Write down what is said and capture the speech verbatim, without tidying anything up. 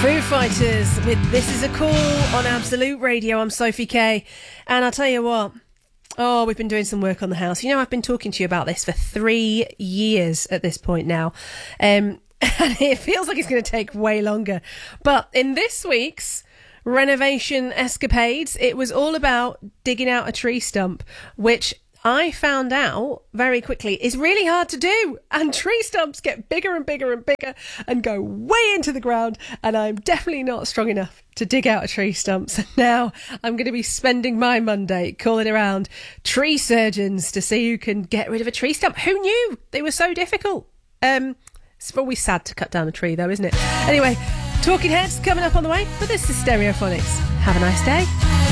Foo Fighters with This Is a Call on Absolute Radio. I'm Sophie Kay, and I'll tell you what, oh, we've been doing some work on the house. You know, I've been talking to you about this for three years at this point now, um, and it feels like it's going to take way longer. But in this week's renovation escapades, it was all about digging out a tree stump, which I found out very quickly is really hard to do, and tree stumps get bigger and bigger and bigger and go way into the ground, and I'm definitely not strong enough to dig out a tree stump. So now I'm going to be spending my Monday calling around tree surgeons to see who can get rid of a tree stump. Who knew they were so difficult? Um, it's always sad to cut down a tree though, isn't it? Anyway, Talking Heads coming up on the way, but this is Stereophonics. Have a nice day.